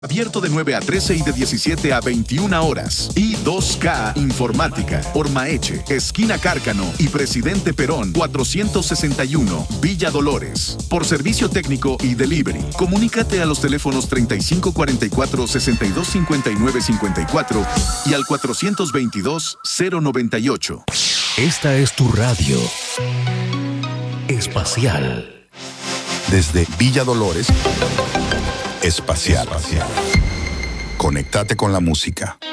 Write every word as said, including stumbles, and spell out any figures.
Abierto de nueve a trece y de diecisiete a veintiuna horas. I dos K Informática. Ormaeche, esquina Cárcano y Presidente Perón, cuatrocientos sesenta y uno, Villa Dolores. Por servicio técnico y delivery, comunícate a los teléfonos treinta y cinco cuarenta y cuatro, sesenta y dos cincuenta y nueve cincuenta y cuatro y al cuatrocientos veintidós, cero noventa y ocho. Esta es tu radio espacial. Desde Villa Dolores, espacial. Conéctate con la música.